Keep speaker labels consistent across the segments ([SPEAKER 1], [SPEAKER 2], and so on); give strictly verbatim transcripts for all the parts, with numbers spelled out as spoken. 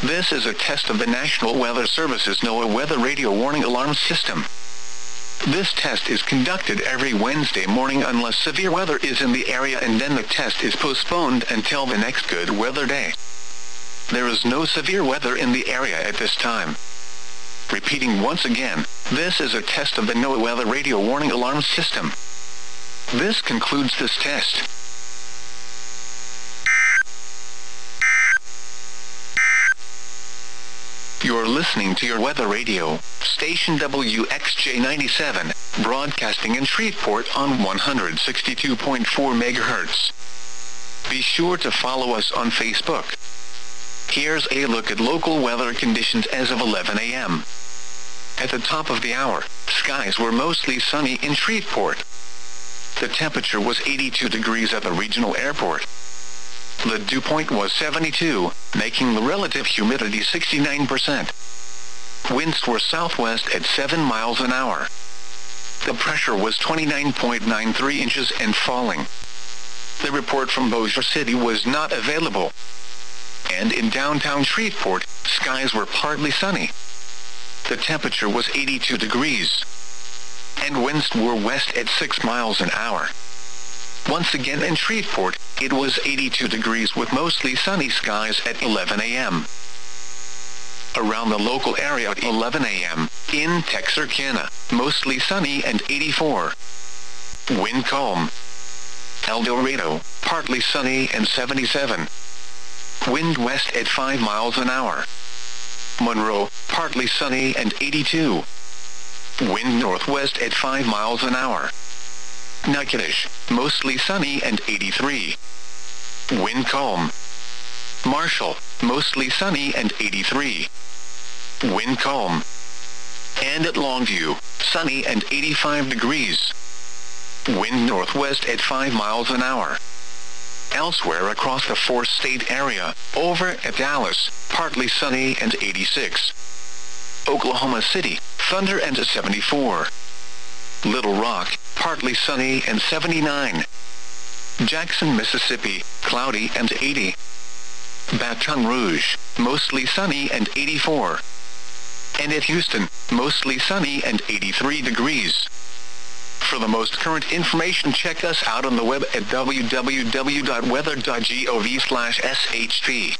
[SPEAKER 1] This is a test of the National Weather Service's NOAA Weather Radio Warning Alarm System. This test is conducted every Wednesday morning unless severe weather is in the area, and then the test is postponed until the next good weather day. There is no severe weather in the area at this time. Repeating once again, this is a test of the NOAA Weather Radio Warning Alarm System. This concludes this test. You're listening to your weather radio, station W X J ninety-seven, broadcasting in Shreveport on one hundred sixty-two point four megahertz. Be sure to follow us on Facebook. Here's a look at local weather conditions as of eleven a m At the top of the hour, skies were mostly sunny in Shreveport. The temperature was eighty-two degrees at the regional airport. The dew point was seventy-two, making the relative humidity sixty-nine percent. Winds were southwest at seven miles an hour. The pressure was twenty-nine point nine three inches and falling. The report from Bossier City was not available. And in downtown Shreveport, skies were partly sunny. The temperature was eighty-two degrees. And winds were west at six miles an hour. Once again in Shreveport, it was eighty-two degrees with mostly sunny skies at eleven a m Around the local area at eleven a m, in Texarkana, mostly sunny and eighty-four. Wind calm. El Dorado, partly sunny and seventy-seven. Wind west at five miles an hour. Monroe, partly sunny and eighty-two. Wind northwest at five miles an hour. Natchitoches, mostly sunny and eighty-three. Wind calm. Marshall, mostly sunny and eighty-three. Wind calm. And at Longview, sunny and eighty-five degrees. Wind northwest at five miles an hour. Elsewhere across the four-state area, over at Dallas, partly sunny and eighty-six. Oklahoma City, thunder and seventy-four. Little Rock, partly sunny and seventy-nine. Jackson, Mississippi, cloudy and eighty. Baton Rouge, mostly sunny and eighty-four. And at Houston, mostly sunny and eighty-three degrees. For the most current information, check us out on the web at w w w dot weather dot gov slash s h p.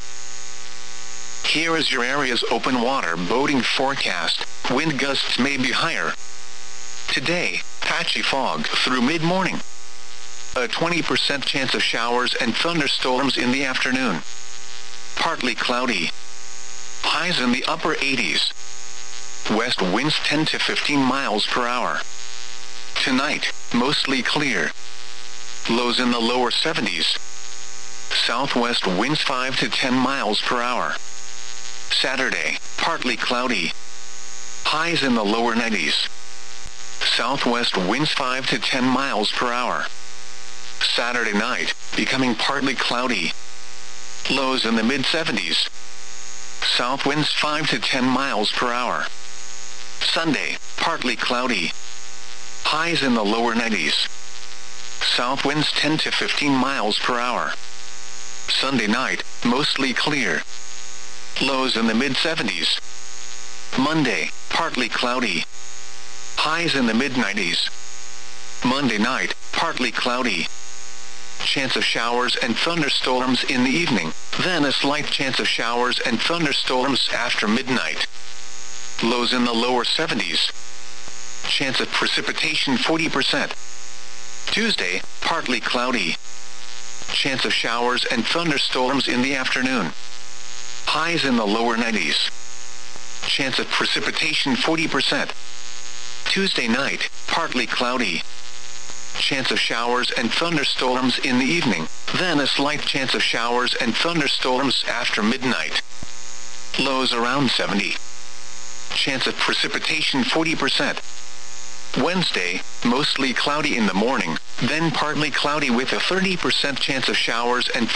[SPEAKER 1] Here is your area's open water boating forecast. Wind gusts may be higher. Today, patchy fog through mid-morning. A twenty percent chance of showers and thunderstorms in the afternoon. Partly cloudy. Highs in the upper eighties. West winds ten to fifteen miles per hour. Tonight, mostly clear. Lows in the lower seventies. Southwest winds five to ten miles per hour. Saturday, partly cloudy. Highs in the lower nineties. Southwest winds five to ten miles per hour. Saturday night, becoming partly cloudy. Lows in the mid seventies. South winds five to ten miles per hour. Sunday, partly cloudy. Highs in the lower nineties. South winds ten to fifteen miles per hour. Sunday night, mostly clear. Lows in the mid seventies. Monday, partly cloudy. Highs in the mid nineties. Monday night, partly cloudy. Chance of showers and thunderstorms in the evening, then a slight chance of showers and thunderstorms after midnight. Lows in the lower seventies. Chance of precipitation forty percent. Tuesday, partly cloudy. Chance of showers and thunderstorms in the afternoon. Highs in the lower nineties. Chance of precipitation forty percent. Tuesday night, partly cloudy. Chance of showers and thunderstorms in the evening, then a slight chance of showers and thunderstorms after midnight. Lows around seventy. Chance of precipitation forty percent. Wednesday, mostly cloudy in the morning, then partly cloudy with a thirty percent chance of showers and